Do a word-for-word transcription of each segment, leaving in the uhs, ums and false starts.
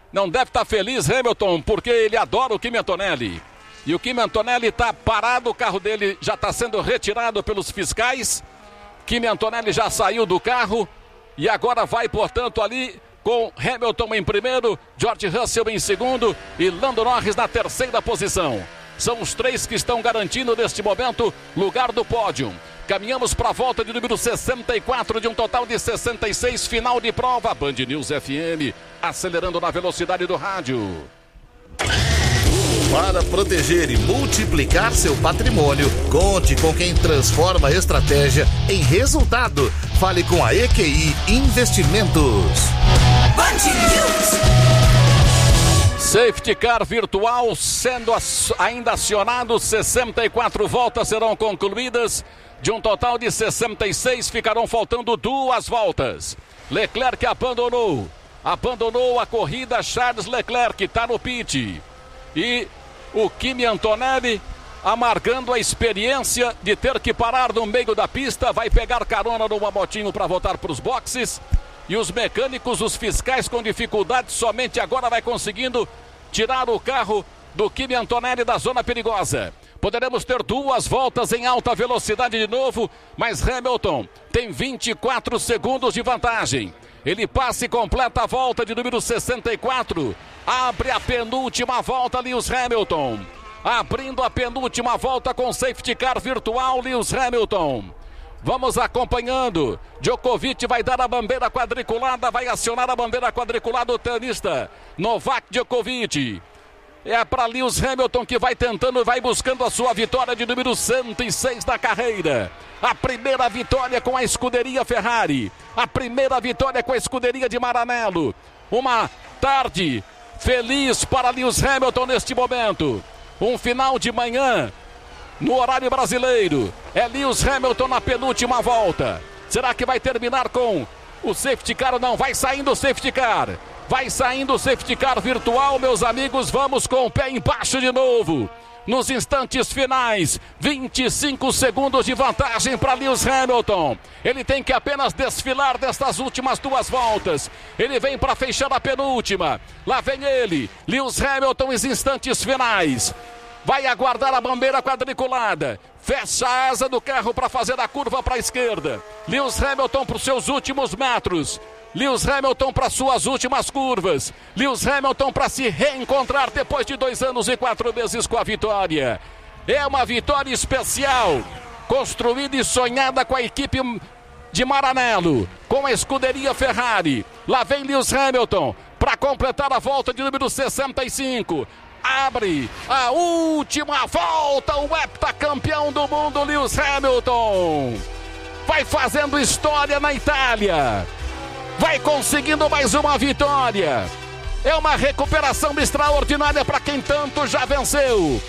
Não deve estar feliz, Hamilton, porque ele adora o Kimi Antonelli. E o Kimi Antonelli está parado, o carro dele já está sendo retirado pelos fiscais. Kimi Antonelli já saiu do carro e agora vai, portanto, ali com Hamilton em primeiro, George Russell em segundo e Lando Norris na terceira posição. São os três que estão garantindo neste momento lugar do pódio. Caminhamos para a volta de número sessenta e quatro, de um total de sessenta e seis, final de prova. Band News F M, acelerando na velocidade do rádio. Para proteger e multiplicar seu patrimônio, conte com quem transforma a estratégia em resultado. Fale com a E Q I Investimentos. Band News. Safety car virtual sendo ainda acionado, sessenta e quatro voltas serão concluídas. De um total de sessenta e seis, ficarão faltando duas voltas. Leclerc abandonou. Abandonou a corrida, Charles Leclerc está no pit. E o Kimi Antonelli, amargando a experiência de ter que parar no meio da pista, vai pegar carona numa motinho para voltar para os boxes. E os mecânicos, os fiscais com dificuldade, somente agora vai conseguindo tirar o carro do Kimi Antonelli da zona perigosa. Poderemos ter duas voltas em alta velocidade de novo, mas Hamilton tem vinte e quatro segundos de vantagem. Ele passa e completa a volta de número sessenta e quatro. Abre a penúltima volta, Lewis Hamilton. Abrindo a penúltima volta com safety car virtual, Lewis Hamilton. Vamos acompanhando. Djokovic vai dar a bandeira quadriculada, vai acionar a bandeira quadriculada o tenista Novak Djokovic. É para Lewis Hamilton, que vai tentando, vai buscando a sua vitória de número cento e seis da carreira. A primeira vitória com a escuderia Ferrari. A primeira vitória com a escuderia de Maranello. Uma tarde feliz para Lewis Hamilton neste momento. Um final de manhã no horário brasileiro. É Lewis Hamilton na penúltima volta. Será que vai terminar com o safety car ou não? Vai saindo o safety car. Vai saindo o safety car virtual, meus amigos. Vamos com o pé embaixo de novo. Nos instantes finais, vinte e cinco segundos de vantagem para Lewis Hamilton. Ele tem que apenas desfilar destas últimas duas voltas. Ele vem para fechar a penúltima. Lá vem ele, Lewis Hamilton, nos instantes finais. Vai aguardar a bandeira quadriculada. Fecha a asa do carro para fazer a curva para a esquerda. Lewis Hamilton para os seus últimos metros. Lewis Hamilton para suas últimas curvas. Lewis Hamilton para se reencontrar depois de dois anos e quatro meses com a vitória. É uma vitória especial, construída e sonhada com a equipe de Maranello, com a escuderia Ferrari. Lá vem Lewis Hamilton para completar a volta de número sessenta e cinco. Abre a última volta, o heptacampeão do mundo, Lewis Hamilton. Vai fazendo história na Itália. Vai conseguindo mais uma vitória. É uma recuperação extraordinária para quem tanto já venceu.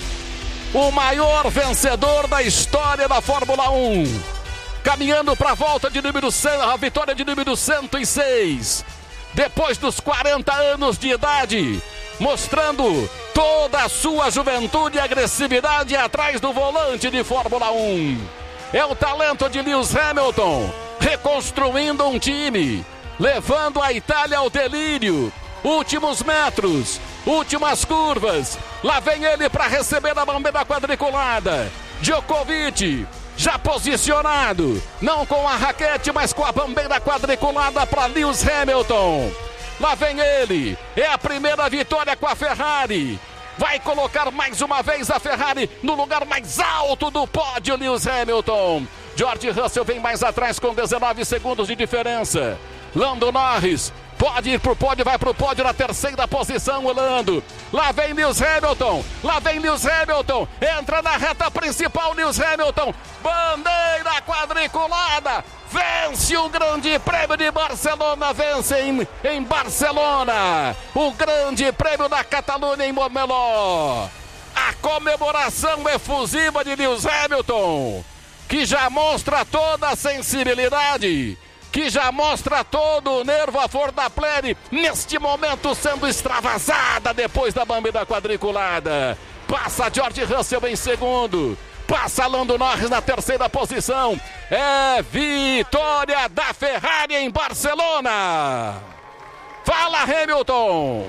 O maior vencedor da história da Fórmula um. Caminhando para a volta de número cem, a vitória de número cento e seis. Depois dos quarenta anos de idade, mostrando toda a sua juventude e agressividade atrás do volante de Fórmula um. É o talento de Lewis Hamilton, reconstruindo um time, levando a Itália ao delírio. Últimos metros, últimas curvas. Lá vem ele para receber a bandeira quadriculada. Djokovic, já posicionado, não com a raquete, mas com a bandeira quadriculada para Lewis Hamilton. Lá vem ele, é a primeira vitória com a Ferrari. Vai colocar mais uma vez a Ferrari no lugar mais alto do pódio, Lewis Hamilton. George Russell vem mais atrás com dezenove segundos de diferença. Lando Norris pode ir pro pódio, vai pro pódio na terceira posição, o Lando. Lá vem Lewis Hamilton, lá vem Lewis Hamilton, entra na reta principal, Lewis Hamilton, bandeira quadriculada, vence o Grande Prêmio de Barcelona, vence em, em Barcelona, o Grande Prêmio da Catalunha em Montmeló. A comemoração efusiva de Lewis Hamilton, que já mostra toda a sensibilidade, que já mostra todo o nervo à flor da pele, neste momento sendo extravasada depois da bandeira quadriculada. Passa George Russell em segundo, passa Lando Norris na terceira posição. É vitória da Ferrari em Barcelona. Fala, Hamilton!